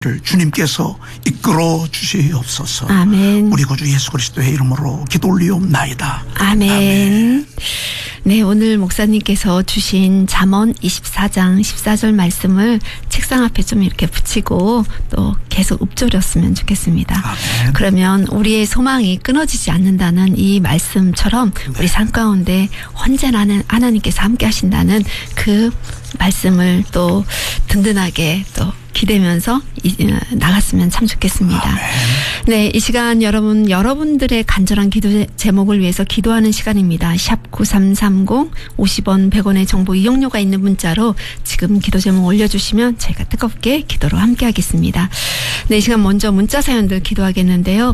주님께서 이끌어 주시옵소서. 아멘. 우리 구주 예수 그리스도의 이름으로 기도 올리옵나이다. 아멘. 아멘. 네, 오늘 목사님께서 주신 잠언 24장 14절 말씀을 책상 앞에 좀 이렇게 붙이고 또 계속 읊조렸으면 좋겠습니다. 아멘. 그러면 우리의 소망이 끊어지지 않는다는 이 말씀처럼 우리 삶 가운데 언제나 하나님께서 함께 하신다는 그 말씀을 또 든든하게 또 기대면서 나갔으면 참 좋겠습니다. 아멘. 네, 이 시간 여러분들의 간절한 기도 제목을 위해서 기도하는 시간입니다. 샵 9330 50원 100원의 정보 이용료가 있는 문자로 지금 기도 제목 올려주시면 저희가 뜨겁게 기도로 함께 하겠습니다. 네, 이 시간 먼저 문자 사연들 기도하겠는데요.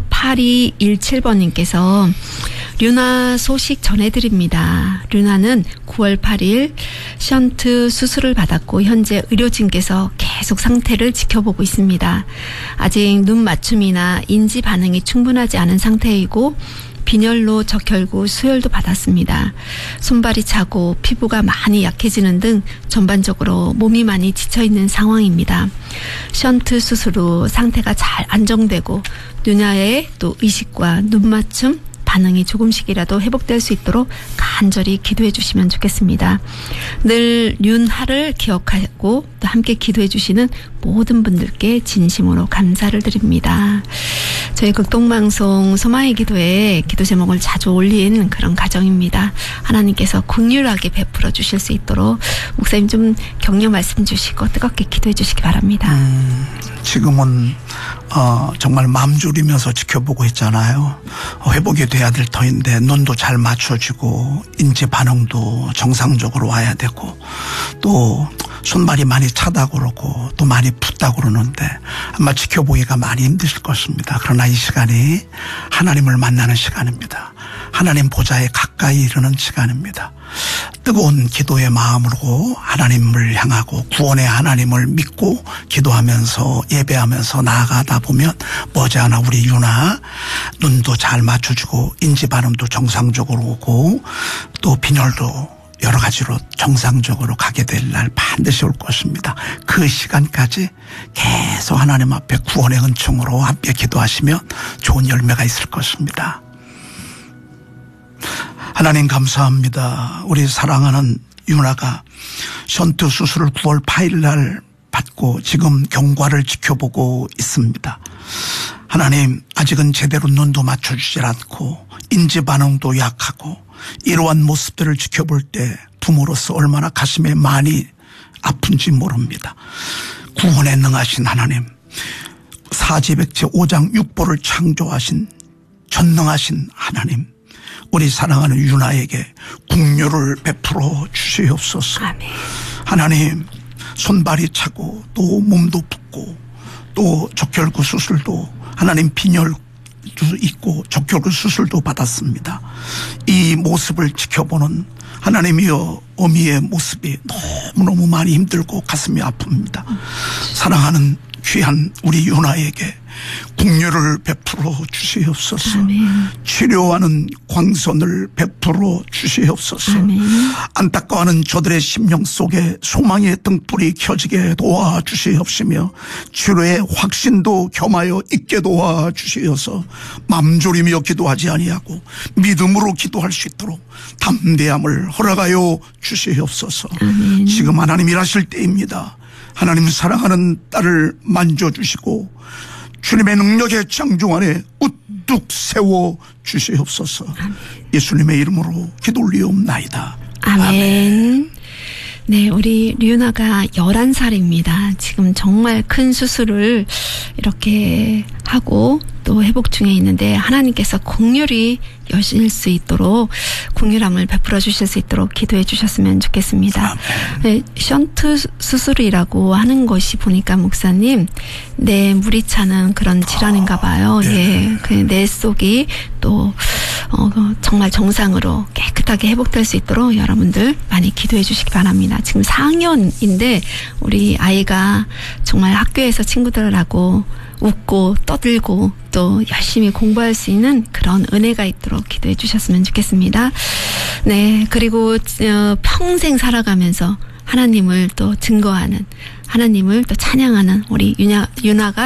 8217번님께서 류나 소식 전해드립니다. 류나는 9월 8일 션트 수술을 받았고 현재 의료진께서 계속 상태를 지켜보고 있습니다. 아직 눈 맞춤이나 인지 반응이 충분하지 않은 상태이고 빈혈로 적혈구 수혈도 받았습니다. 손발이 차고 피부가 많이 약해지는 등 전반적으로 몸이 많이 지쳐있는 상황입니다. 션트 수술 후 상태가 잘 안정되고 류나의 또 의식과 눈 맞춤 반응이 조금씩이라도 회복될 수 있도록 간절히 기도해 주시면 좋겠습니다. 늘 윤하를 기억하고 또 함께 기도해 주시는 모든 분들께 진심으로 감사를 드립니다. 저희 극동방송 소망의 기도에 기도 제목을 자주 올린 그런 가정입니다. 하나님께서 긍휼하게 베풀어 주실 수 있도록 목사님 좀 격려 말씀 주시고 뜨겁게 기도해 주시기 바랍니다. 지금은 정말 마음 졸이면서 지켜보고 있잖아요. 회복이 돼야 될 터인데 눈도 잘 맞춰지고 인지 반응도 정상적으로 와야 되고 또 손발이 많이 차다고 그러고 또 많이 붓다고 그러는데 아마 지켜보기가 많이 힘드실 것입니다. 그러나 이 시간이 하나님을 만나는 시간입니다. 하나님 보좌에 가까이 이르는 시간입니다. 뜨거운 기도의 마음으로 하나님을 향하고 구원의 하나님을 믿고 기도하면서 예배하면서 나아가다 보면 머지않아 우리 유나 눈도 잘 맞춰주고 인지 반응도 정상적으로 오고 또 빈혈도 여러 가지로 정상적으로 가게 될 날 반드시 올 것입니다. 그 시간까지 계속 하나님 앞에 구원의 은총으로 함께 기도하시면 좋은 열매가 있을 것입니다. 하나님 감사합니다. 우리 사랑하는 유나가 션트 수술을 9월 8일 날 받고 지금 경과를 지켜보고 있습니다. 하나님 아직은 제대로 눈도 맞춰주질 않고 인지 반응도 약하고 이러한 모습들을 지켜볼 때 부모로서 얼마나 가슴에 많이 아픈지 모릅니다. 구원에 능하신 하나님 사지백제 5장 6보를 창조하신 전능하신 하나님 우리 사랑하는 유나에게 긍휼을 베풀어 주시옵소서. 아멘. 하나님 손발이 차고 또 몸도 붓고 또 적혈구 수술도 하나님 빈혈도 있고 적혈구 수술도 받았습니다. 이 모습을 지켜보는 하나님이여 어미의 모습이 너무너무 많이 힘들고 가슴이 아픕니다. 사랑하는 귀한 우리 유나에게 긍휼을 베풀어 주시옵소서. 아멘. 치료하는 광선을 베풀어 주시옵소서. 아멘. 안타까워하는 저들의 심령 속에 소망의 등불이 켜지게 도와주시옵시며 치료의 확신도 겸하여 있게 도와주시어서 맘졸이며 기도하지 아니하고 믿음으로 기도할 수 있도록 담대함을 허락하여 주시옵소서. 아멘. 지금 하나님 일하실 때입니다. 하나님 사랑하는 딸을 만져주시고 주님의 능력의 창조 안에 우뚝 세워 주시옵소서. 아멘. 예수님의 이름으로 기도 올리옵나이다. 아멘. 아멘. 네, 우리 류나가 11살입니다. 지금 정말 큰 수술을 이렇게 하고 또 회복 중에 있는데 하나님께서 긍휼히 여실 수 있도록 긍휼함을 베풀어 주실 수 있도록 기도해 주셨으면 좋겠습니다. 네, 션트 수술이라고 하는 것이 보니까 목사님 내 물이 차는 그런 질환인가 봐요. 예, 그 내 속이 또 정말 정상으로 깨끗하게 회복될 수 있도록 여러분들 많이 기도해 주시기 바랍니다. 지금 4학년인데 우리 아이가 정말 학교에서 친구들하고 웃고 떠들고 또 열심히 공부할 수 있는 그런 은혜가 있도록 기도해 주셨으면 좋겠습니다. 네, 그리고 평생 살아가면서 하나님을 또 증거하는, 하나님을 또 찬양하는 우리 유나가